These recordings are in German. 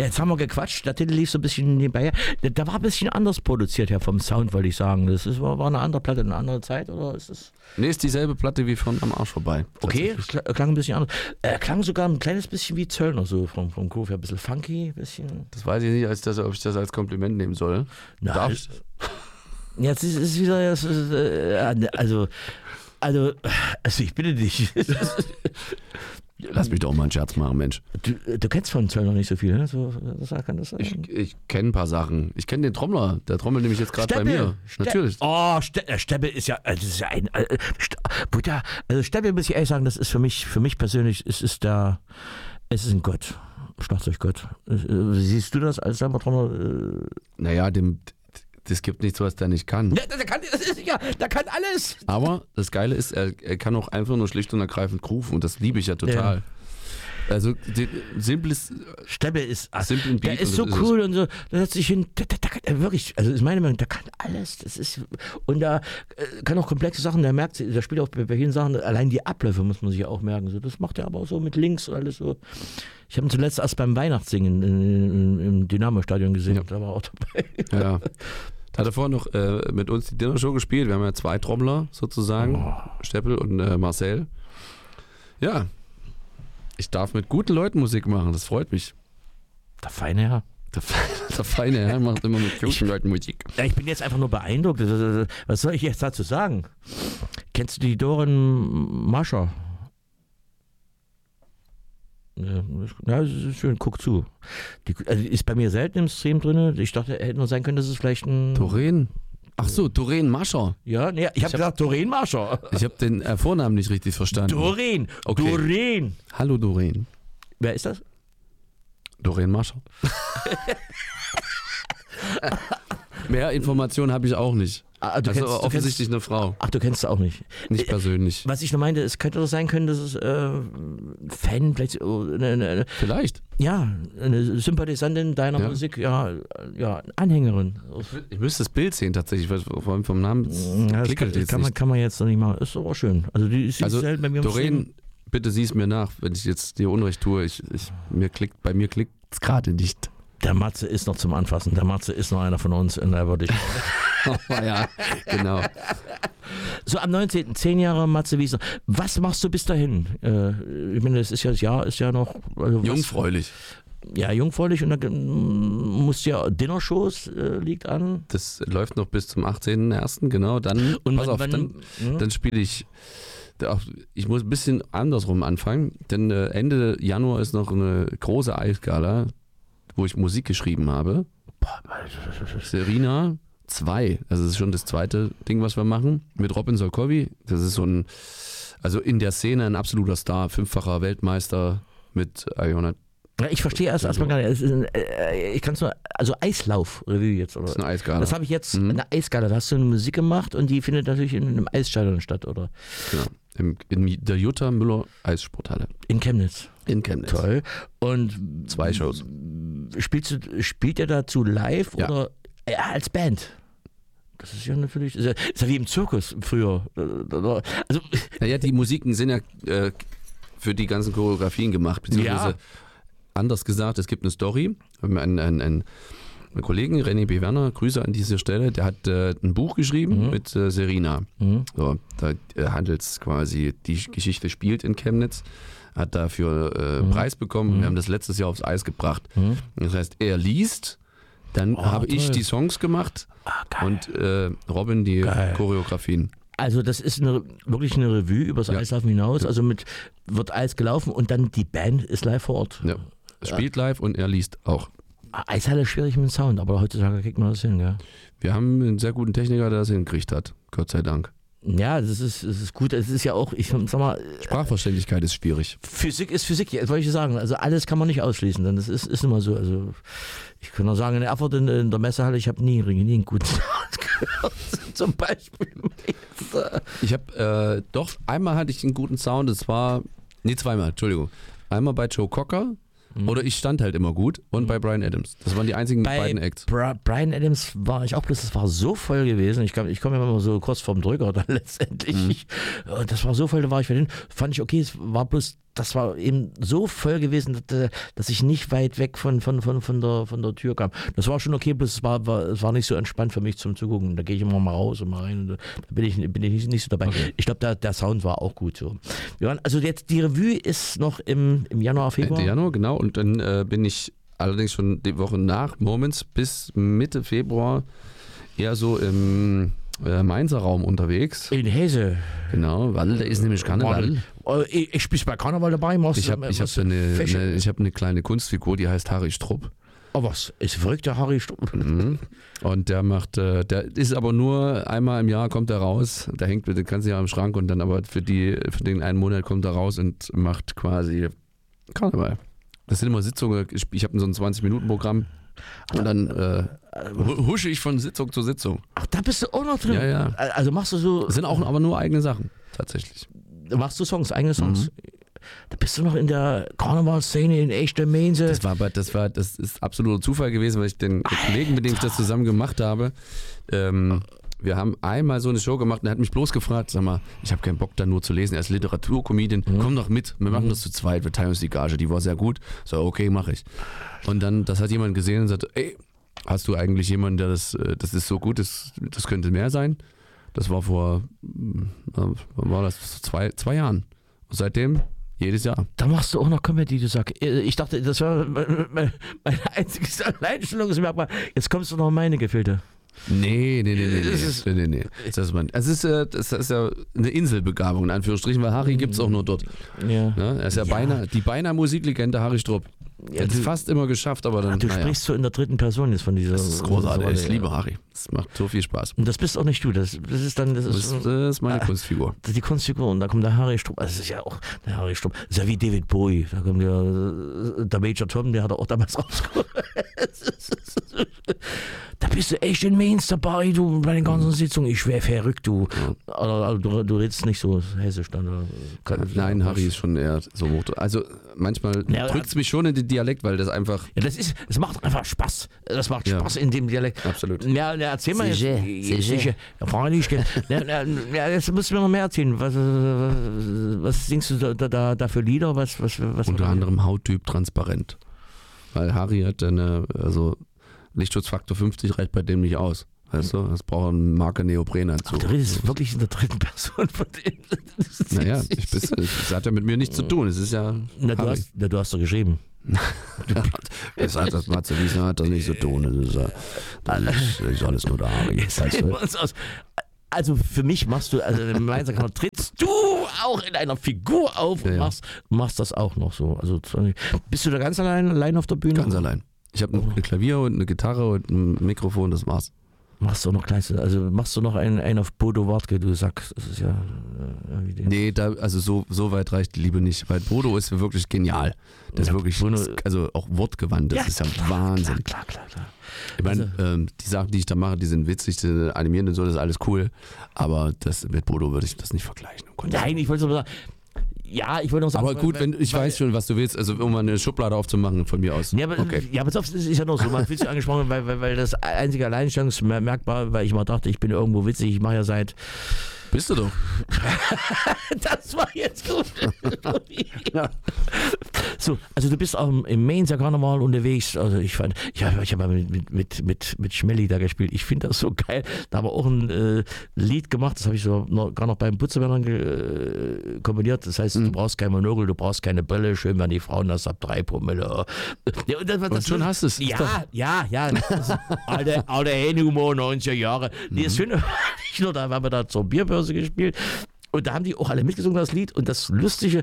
Jetzt haben wir gequatscht, der Titel lief so ein bisschen nebenbei. Da war ein bisschen anders produziert, ja, vom Sound, wollte ich sagen. War eine andere Platte, eine andere Zeit, oder ist es? Nee, ist dieselbe Platte wie von Am Arsch vorbei. Okay, klang ein bisschen anders. Klang sogar ein kleines bisschen wie Zöllner, so vom Groove her. Ein bisschen funky, ein bisschen. Das weiß ich nicht, ob ich das als Kompliment nehmen soll. Darf ich? Jetzt ist wieder, also ich bitte dich. Lass mich doch mal einen Scherz machen, Mensch. Du kennst von Zöllner nicht so viel, ne? Kann das sein? Ich kenne ein paar Sachen. Ich kenne den Trommler. Der trommelt nämlich jetzt gerade bei mir. Natürlich. Oh, Steppe ist ja, das ist ja ein, also Steppe, muss ich ehrlich sagen, das ist für mich persönlich, es ist ein Gott. Schlagzeuggott. Siehst du das als Trommler? Naja, das gibt nichts, was der nicht kann. Ja, der kann alles. Aber das Geile ist, er kann auch einfach nur schlicht und ergreifend grooven und das liebe ich ja total. Ja. Also simples Steppe ist simplen Beat, der ist so cool und so, da setzt sich hin, der kann wirklich, also ist meine Meinung, der kann alles, und da kann auch komplexe Sachen, der spielt auch bei vielen Sachen, allein die Abläufe muss man sich ja auch merken, so, das macht er aber auch so mit Links und alles so. Ich habe ihn zuletzt erst beim Weihnachtssingen im Dynamo-Stadion gesehen, da war er auch dabei. Ja. Da hat er vorhin noch mit uns die Dinnershow gespielt. Wir haben ja 2 Trommler sozusagen, Steppel und Marcel. Ja, ich darf mit guten Leuten Musik machen, das freut mich. Der feine Herr. Der feine Herr macht immer mit guten Leuten Musik. Ja, ich bin jetzt einfach nur beeindruckt. Was soll ich jetzt dazu sagen? Kennst du die Doren Mascher? Ja, das ist schön, guck zu. Die ist bei mir selten im Stream drin. Ich dachte, hätte nur sein können, dass es vielleicht ein... Doreen? Ach so, Doreen Mascher. Ja, nee, ich habe gesagt Doreen Mascher. Ich habe den Vornamen nicht richtig verstanden. Doreen. Okay. Doreen. Hallo Doreen. Wer ist das? Doreen Mascher. Mehr Informationen habe ich auch nicht. Das ist aber offensichtlich eine Frau. Ach, du kennst sie auch nicht. Nicht persönlich. Was ich nur meinte, es könnte doch sein können, dass es Fan, vielleicht. Ja, eine Sympathisantin deiner Musik, Anhängerin. Ich müsste das Bild sehen tatsächlich, vor allem vom Namen. Kann man jetzt noch nicht machen. Ist aber schön. Also die ist selten bei mir Doreen, bitte sieh es mir nach, wenn ich jetzt dir Unrecht tue. Bei mir klickt es gerade nicht. Der Matze ist noch zum Anfassen. Der Matze ist noch einer von uns. Und da würde ich. Ja, genau. So am 19. 10 Jahre Matze Wiesner. Was machst du bis dahin? Ich meine, das Jahr ist ja noch... Also jungfräulich. Ja, jungfräulich und dann musst du ja Dinnershows liegt an. Das läuft noch bis zum 18.01. genau. Dann, und dann spiele ich... Ich muss ein bisschen andersrum anfangen, denn Ende Januar ist noch eine große Eisgala, wo ich Musik geschrieben habe. Serena 2, also das ist schon das zweite Ding, was wir machen, mit Robin Solkowy. Das ist also in der Szene ein absoluter Star, 5-facher Weltmeister mit Iona. Ja, ich verstehe erstmal gar nicht. Ich kann es nur, also Eislauf-Revue jetzt, oder? Das ist eine Eisgala. Das habe ich jetzt, eine Eisgala. Da hast du eine Musik gemacht und die findet natürlich in einem Eisstadion statt, oder? Genau, in der Jutta Müller Eissporthalle. In Chemnitz. Toll. Und 2 Shows. Spielt ihr dazu live oder als Band? Das ist ja natürlich, ist ja wie im Zirkus früher. Also, naja, die Musiken sind ja für die ganzen Choreografien gemacht, beziehungsweise anders gesagt, es gibt eine Story. Wir haben einen Kollegen, René B. Werner, Grüße an dieser Stelle, der hat ein Buch geschrieben mit Serena. So, da handelt es quasi, die Geschichte spielt in Chemnitz, hat dafür Preis bekommen. Wir haben das letztes Jahr aufs Eis gebracht. Das heißt, er liest, dann habe ich die Songs gemacht und Robin die Choreografien. Also das ist wirklich eine Revue übers Eislaufen hinaus. Also wird Eis gelaufen und dann die Band ist live vor Ort. Ja, spielt live und er liest auch. Eishalle ist schwierig mit dem Sound, aber heutzutage kriegt man das hin, gell? Wir haben einen sehr guten Techniker, der das hingekriegt hat. Gott sei Dank. Ja, das ist gut. Es ist ja auch, ich sag mal... Sprachverständlichkeit ist schwierig. Physik ist Physik, das wollte ich sagen. Also alles kann man nicht ausschließen, denn das ist immer so. Also ich kann auch sagen, in Erfurt in der Messehalle, ich habe nie einen guten Sound gehört. Zum Beispiel. Ich habe, doch, einmal hatte ich einen guten Sound, zweimal, Entschuldigung. Einmal bei Joe Cocker. Oder ich stand halt immer gut und bei Bryan Adams. Das waren die einzigen beiden Acts. Bryan Adams war ich auch bloß, das war so voll gewesen. Ich komme immer so kurz vorm Drücker dann letztendlich. Das war so voll, da war ich für den. Fand ich okay, es war bloß das war eben so voll gewesen, dass ich nicht weit weg von der Tür kam. Das war schon okay, bloß es war nicht so entspannt für mich zum Zugucken. Da gehe ich immer mal raus und mal rein. Und da bin ich nicht so dabei. Okay. Ich glaube, der Sound war auch gut so. Also jetzt die Revue ist noch im Januar, Februar? Ende Januar, genau. Und dann bin ich allerdings schon die Woche nach Moments bis Mitte Februar eher so im Mainzer Raum unterwegs. In Hesse. Genau, weil da ist nämlich Karneval. Ich spiele bei Karneval dabei. Ich habe eine kleine Kunstfigur, die heißt Harry Strupp. Oh was, ist verrückt, der Harry Strupp. Mhm. Und der ist aber nur einmal im Jahr kommt er raus. Der hängt mit dem ganzen Jahr im Schrank und dann aber für den einen Monat kommt er raus und macht quasi Karneval. Das sind immer Sitzungen. Ich habe so ein 20-Minuten-Programm. Und dann husche ich von Sitzung zu Sitzung. Ach, da bist du auch noch drin? Ja. Also machst du so... Das sind auch aber nur eigene Sachen, tatsächlich. Machst du Songs, eigene Songs? Mhm. Da bist du noch in der Karnevalszene in echter Mainze. Das ist absoluter Zufall gewesen, weil ich den Kollegen, mit dem ich das zusammen gemacht habe, wir haben einmal so eine Show gemacht und er hat mich bloß gefragt, sag mal, ich habe keinen Bock da nur zu lesen, er ist Literaturcomedian, komm doch mit, wir machen das zu zweit, wir teilen uns die Gage, die war sehr gut. So, okay, mache ich. Und dann, das hat jemand gesehen und sagt, ey, hast du eigentlich jemanden, der das ist so gut, das könnte mehr sein? Das war vor, wann war das, 2 Jahren. Und seitdem jedes Jahr. Da machst du auch noch Comedy, du sagst. Ich dachte, das war mein einziges Alleinstellungsmerkmal. Jetzt kommst du noch in meine Gefilde. Nee. Das ist ja eine Inselbegabung, in Anführungsstrichen, weil Harry gibt es auch nur dort. Ja. Er ist ja beinahe Musiklegende Harry Strupp. Er hat es fast immer geschafft, aber dann. Du sprichst so in der dritten Person jetzt von dieser. Das ist großartig. Ich liebe Harry. Das macht so viel Spaß. Und das bist auch nicht du. Das ist meine Kunstfigur. Das ist die Kunstfigur. Und da kommt der Harry Strupp. Das ist ja auch der Harry Strupp. Das ist ja wie David Bowie. Da kommt der Major Tom, der hat auch damals rausgekommen. Da bist du echt in Mainz dabei, du, bei den ganzen Sitzungen. Ich wäre verrückt, du. Also, du redest nicht so hessisch dann. Nein, Harry ist schon eher so. Also manchmal drückt es mich schon in den Dialekt, weil das einfach... Ja, das macht einfach Spaß. Das macht Spaß in dem Dialekt. Absolut. Ja, erzähl mal jetzt. Freilich. Jetzt musst du mir noch mehr erzählen. Was singst du da für Lieder? Was unter anderem Hauttyp transparent. Weil Harry hat Lichtschutzfaktor 50 reicht bei dem nicht aus. Weißt du, das braucht eine Marke Neoprenanzug. Du redest wirklich in der dritten Person von dem. Naja, das hat ja mit mir nichts zu tun. Es ist ja. Du hast doch geschrieben. Das hat das Matze Wiesner hat das nicht zu tun. Das ist alles nur der Harry. Also für mich machst du, trittst du auch in einer Figur auf und machst das auch noch so. Also bist du da ganz allein auf der Bühne? Ganz allein. Ich habe ein Klavier und eine Gitarre und ein Mikrofon, das war's. Machst du noch einen auf Bodo Wartke, du sagst, das ist ja... Nee, so weit reicht die Liebe nicht, weil Bodo ist wirklich genial. Das ist wirklich, auch wortgewandt, das ist ja Wahnsinn. Klar. Ich meine, die Sachen, die ich da mache, die sind witzig, die animieren und so, das ist alles cool, aber mit Bodo würde ich das nicht vergleichen. Nein, ich wollte so sagen... Ja, ich wollte noch sagen... Aber gut, ich weiß schon, was du willst, also um mal eine Schublade aufzumachen von mir aus. Ja, aber pass auf, das ist ja noch so, man fühlt sich angesprochen, weil das einzige Alleinstellungsmerkmal, weil ich mal dachte, ich bin irgendwo witzig, ich mache ja seit... Bist du doch. Das war jetzt gut. Ja. So, also du bist auch im Mainzer Karneval unterwegs. Also ich habe mit Schmelly da gespielt. Ich finde das so geil. Da haben wir auch ein Lied gemacht, das habe ich gar noch beim Putzermännern komponiert. Das heißt, du brauchst kein Monokel, du brauchst keine Brille. Schön, wenn die Frauen das ab 3 Promille. Ja, und schon hast du es. Ja. Alter Humor, 90er Jahre. Die ist schön. Nicht nur, da haben wir da zur Bierbörse gespielt und da haben die auch alle mitgesungen, das Lied. Und das Lustige,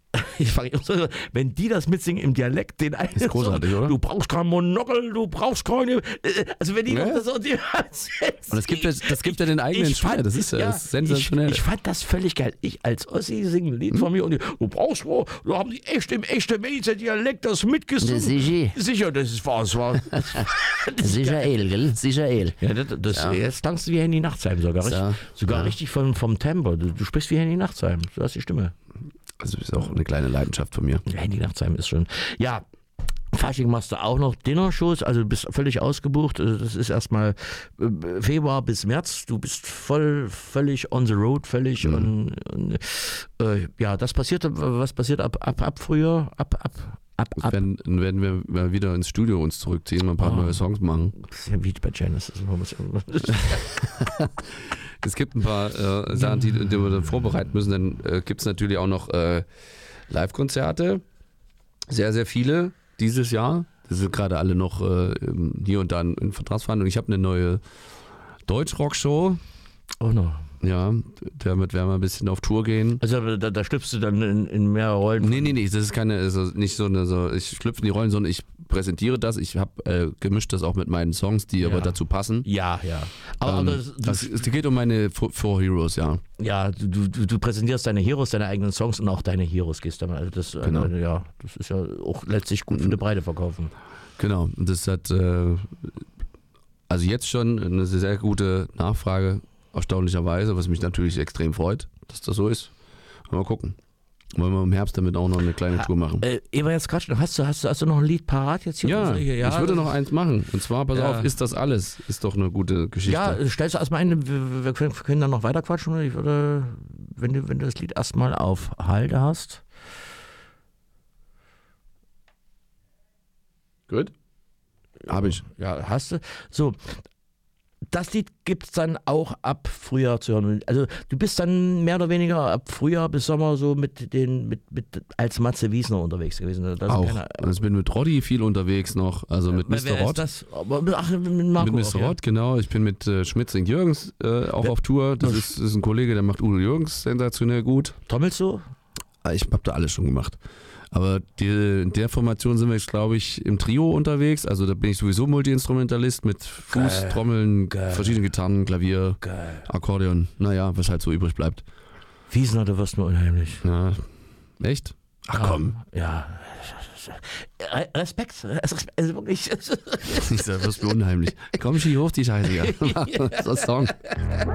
wenn die das mitsingen im Dialekt, den einen ist großartig, oder? Du brauchst kein Monokel, du brauchst keine... Also wenn die das so... Und das gibt ja den eigenen Schweier, das ist ja sensationell. Ich fand das völlig geil. Ich als Ossi singe ein Lied von mir und da haben die echt im echten Mainzer Dialekt das mitgesungen. Sicher, das war... Sicher El, gell? Sicher El. Ja, jetzt klangst du wie Henny Nachtsheim sogar richtig vom Tempo. Du sprichst wie Henny Nachtsheim, du hast die Stimme. Also ist auch eine kleine Leidenschaft von mir. Henny Nachtsheim ist schon... Ja, Fasching machst du auch noch Dinnershows, also du bist völlig ausgebucht. Also das ist erstmal Februar bis März. Du bist völlig on the road, völlig. Und ja, das passiert. Was passiert ab Frühjahr? Ab. Werden wir mal wieder ins Studio uns zurückziehen und ein paar neue Songs machen. Das ist ja wie bei Genesis. Es gibt ein paar Sachen, die wir dann vorbereiten müssen. Dann gibt es natürlich auch noch Live-Konzerte. Sehr, sehr viele dieses Jahr. Das sind gerade alle noch hier und da in Vertragsverhandlungen. Ich habe eine neue Deutsch-Rock-Show. Oh no. Ja, damit werden wir ein bisschen auf Tour gehen. Also da schlüpfst du dann in mehrere Rollen? Nee, das ist keine, also nicht so eine, ich schlüpfe in die Rollen, sondern ich präsentiere das. Ich habe gemischt das auch mit meinen Songs, die aber dazu passen. Ja. Aber es geht um meine Four Heroes, ja. Ja, du präsentierst deine Heroes, deine eigenen Songs und auch deine Heroes gehst dann. Also das, genau. Ja, das ist ja auch letztlich gut für die Breite verkaufen. Genau, und das hat also jetzt schon eine sehr gute Nachfrage. Erstaunlicherweise, was mich natürlich extrem freut, dass das so ist. Mal gucken. Wollen wir im Herbst damit auch noch eine kleine Tour machen. Eva, jetzt gerade, hast du noch ein Lied parat jetzt hier? Ja, ich würde noch eins machen. Und zwar, pass auf, ist das alles? Ist doch eine gute Geschichte. Ja, stellst du erstmal ein, wir können dann noch weiter quatschen. Ich würde, wenn du das Lied erstmal auf Halde hast. Gut. Habe ich. Ja, hast du. So. Das Lied gibt es dann auch ab Frühjahr zu hören. Also du bist dann mehr oder weniger ab Frühjahr bis Sommer so mit als Matze Wiesner unterwegs gewesen. Auch. Ich bin mit Roddy viel unterwegs noch, also mit Mr. Rott. Mit Marco. Mit Mr. Rott, genau. Ich bin mit Schmitzing-Jürgens auch auf Tour. Das ist ein Kollege, der macht Udo Jürgens sensationell gut. Trommelst du? Ich habe da alles schon gemacht. Aber in der Formation sind wir jetzt, glaube ich, im Trio unterwegs. Also da bin ich sowieso Multi-Instrumentalist mit Fuß, Trommeln, verschiedenen Gitarren, Klavier, Akkordeon. Naja, was halt so übrig bleibt. Wiesner, du wirst mir unheimlich. Ja. Echt? Ach komm. Ja. Respekt. Also wirklich. Ich sag, wirst mir unheimlich. Komm, schieb hoch die Scheiße. Ja. So Song.